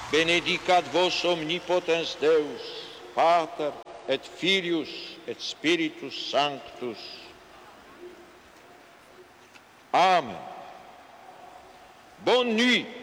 benedicat vos omnipotens Deus, Pater et Filius et Spiritus Sanctus. Amen. Bonne nuit.